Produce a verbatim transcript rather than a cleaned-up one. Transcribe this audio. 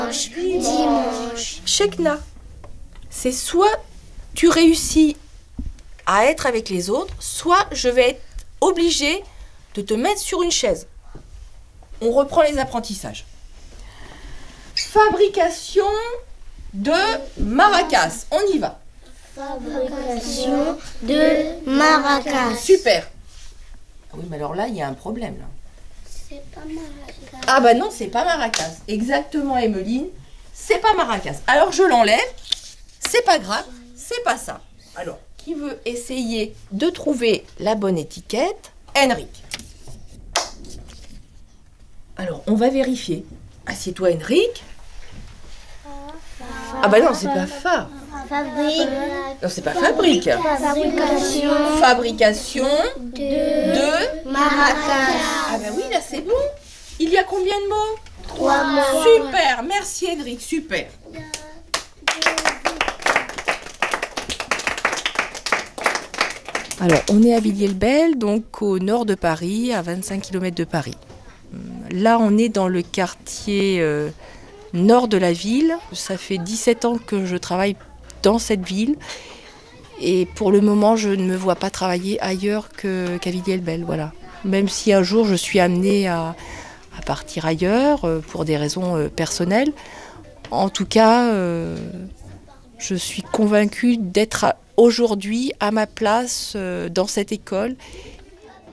Dimanche. Shekna, c'est soit tu réussis à être avec les autres, soit je vais être obligée de te mettre sur une chaise. On reprend les apprentissages. Fabrication de maracas. On y va. Fabrication de maracas. Super. Ah oui, mais alors là, il y a un problème. Là. C'est pas maracas. Ah bah non, c'est pas maracas. Exactement, Emeline. C'est pas maracas. Alors je l'enlève. C'est pas grave. C'est pas ça. Alors, qui veut essayer de trouver la bonne étiquette? Henrik. Alors, on va vérifier. Assieds-toi, Henrik. Ah bah non, c'est pas fa. Fabrique. Non, c'est pas fabrique. Fabrication Fabrication de de... maracas. Ah bah oui, là c'est bon. Il y a combien de mots? Trois mots. Super, merci Henrik, super. Alors, on est à Villiers-le-Bel, donc au nord de Paris, à vingt-cinq kilomètres de Paris. Là, on est dans le quartier euh, nord de la ville. Ça fait dix-sept ans que je travaille dans cette ville. Et pour le moment, je ne me vois pas travailler ailleurs que, qu'à Villiers-le-Bel. Voilà. Même si un jour, je suis amenée à, à partir ailleurs euh, pour des raisons euh, personnelles. En tout cas, euh, je suis convaincue d'être à, aujourd'hui à ma place euh, dans cette école